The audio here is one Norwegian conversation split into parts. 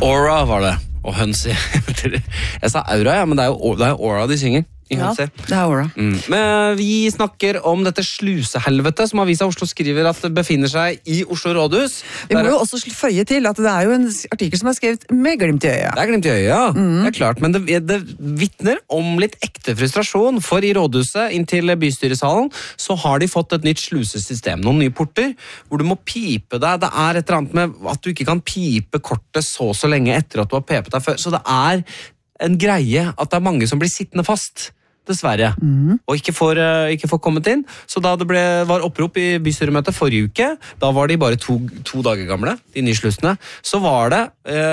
Aura var det, og høns i. Jeg sa aura, ja, men det er jo Aura de synger. Ja, det er Aura. Men vi snakker om dette slusehelvete som Avisa Oslo skriver at det befinner seg i Oslo rådhus. Vi må jo også føye til at det er jo en artikkel som er skrevet med glimt i øyet. Det er glimt i øyet, ja. Det er klart, men det vittner om litt ekte frustrasjon, for i rådhuset inntil bystyresalen så har de fått et nytt slusesystem, noen nye porter, hvor du må pipe deg. Det er et eller annet med at du ikke kan pipe kortet så lenge etter at du har pepet deg før, så det er en greie at det er mange som blir sittende fast, dessverre, og ikke får kommet inn. Så da det var opprop i bystyremøtet forrige uke, da var de bare to dager gamle, de nye slusene, så var det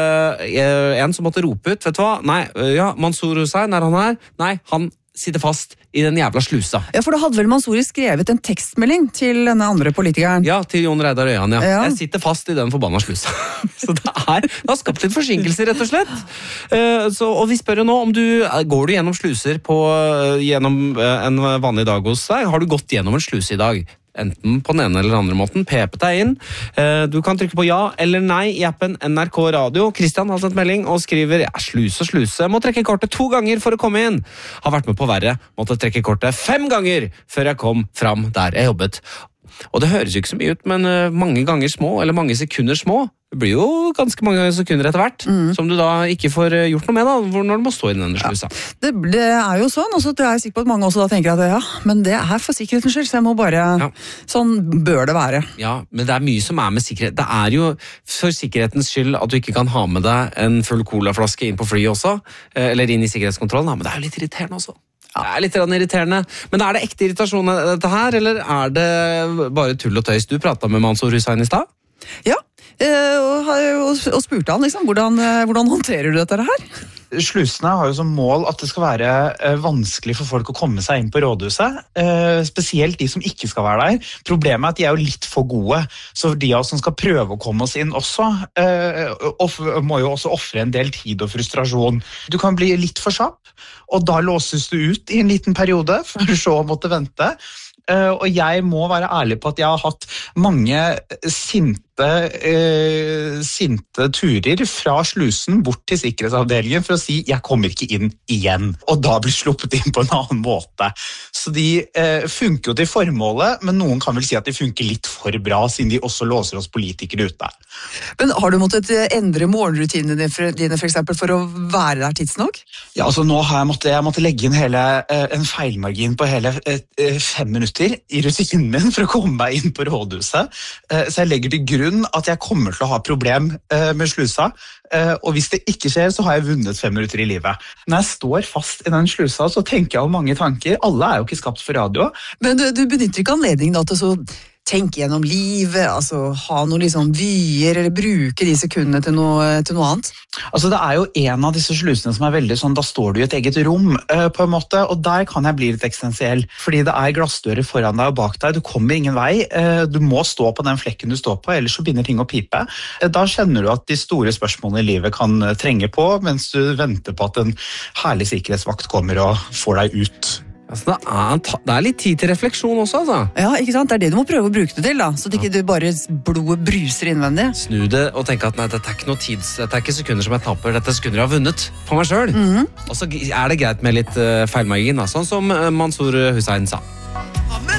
en som måtte rope ut, vet du hva? Nei, ja, Mansour Hussain, er han her? Nei, han sitter fast i den jævla slusa. Ja, for da hadde vel Mansouri skrevet en tekstmelding til denne andre politikeren? Ja, til Jon Reidar Øyan, ja. Jeg sitter fast i den forbanna slusa. Så det har skapt litt forsinkelser, rett og slett. Og vi spør jo nå om går du gjennom sluser gjennom en vanlig dag hos deg? Har du gått gjennom en sluse i dag? Enten på den ene eller den andre måten, pepet deg inn. Du kan trykke på ja eller nei i appen NRK Radio. Kristian har sendt melding og skriver sluse, må trekke kortet 2 ganger for å komme inn. Har vært med på verre, måtte trekke kortet 5 ganger før jeg kom fram der jeg jobbet. Og det høres jo ikke så mye ut, men mange ganger små, eller mange sekunder små, det blir jo ganske mange sekunder etter hvert, som du da ikke får gjort noe med da, når du må stå i denne slusa. Ja, det er jo sånn, og så er jeg sikker på at mange også da tenker at ja, men det er for sikkerhetens skyld, så jeg må bare, sånn bør det være. Ja, men det er mye som er med sikkerhet. Det er jo for sikkerhetens skyld at du ikke kan ha med deg en full colaflaske inn på flyet også, eller inn i sikkerhetskontrollen, men det er jo litt irriterende også. Det er litt irriterende. Men er det ekte irritasjon dette her, eller er det bare tull og tøys? Du pratet med Mansour Hussain i stad? Ja, og spurte han liksom, hvordan håndterer du dette her? Slusene har jo som mål at det skal være vanskelig for folk å komme seg inn på rådhuset, spesielt de som ikke skal være der. Problemet er at de er jo litt for gode, så de av oss som skal prøve å komme oss inn også, må jo også offre en del tid og frustrasjon. Du kan bli litt for kjapp, og da låses du ut i en liten periode, for så å måtte vente. Og jeg må være ærlig på at jeg har hatt mange sinte turer fra slusen bort til sikkerhetsavdelingen for å si jeg kommer ikke inn igjen, og da blir sluppet inn på en annen måte. Så de funker jo til formålet, men noen kan vel si at de funker litt for bra, siden de også låser oss politikere ute. Men har du måttet endre morgenrutinene dine for eksempel, for å være der tidsnok? Ja, altså nå har jeg måttet legge inn en feilmargin på hele 5 minutter i rutinen min for å komme meg inn på rådhuset, så jeg legger til grunn at jeg kommer til å ha problem med slusa, og hvis det ikke skjer, så har jeg vunnet 5 minutter i livet. Når jeg står fast i den slusa, så tenker jeg om mange tanker. Alle er jo ikke skapt for radio. Men du benytter ikke anledningen da til så tenke gjennom livet, altså ha noen liksom vyer, eller bruke de sekundene til noe annet? Altså det er jo en av disse slusene som er veldig sånn, da står du i et eget rom på en måte, og der kan jeg bli litt eksistensiell, fordi det er glassdører foran deg og bak deg, du kommer ingen vei, du må stå på den flekken du står på, ellers så begynner ting å pipe. Da kjenner du at de store spørsmålene i livet kan trenge på, mens du venter på at en herlig sikkerhetsvakt kommer og får deg ut. Altså, det er litt tid til refleksjon også, altså. Ja, ikke sant? Det er det du må prøve å bruke det til, da. Så det ikke bare blodet bruser innvendig. Snu det og tenke at nei, dette er ikke noe tids, dette er ikke sekunder som jeg taper, dette er sekunder jeg har vunnet på meg selv. Og så er det greit med litt feilmargin, sånn som Mansour Hussain sa.